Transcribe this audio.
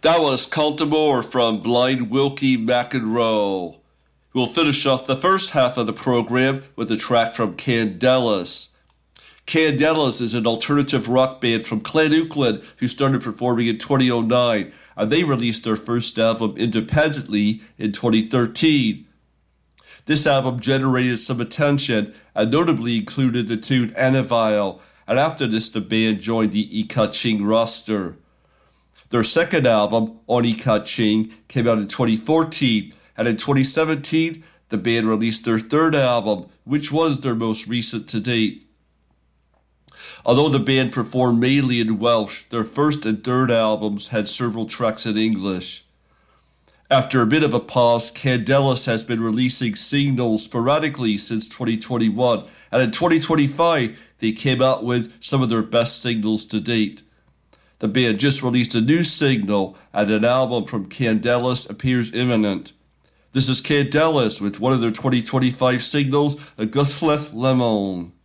That was Cultimore from Blind Wilkie McEnroe. We'll finish off the first half of the program with a track from Candelas. Candelas is an alternative rock band from Clanouckland who started performing in 2009, and they released their first album independently in 2013. This album generated some attention and notably included the tune Annavile, and after this the band joined the Ikaching roster. Their second album, On Ikaching, came out in 2014, and in 2017 the band released their third album, which was their most recent to date. Although the band performed mainly in Welsh, their first and third albums had several tracks in English. After a bit of a pause, Candelas has been releasing singles sporadically since 2021, and in 2025 they came out with some of their best singles to date. The band just released a new single, and an album from Candelas appears imminent. This is Candelas with one of their 2025 singles, A Guthleth Lemon.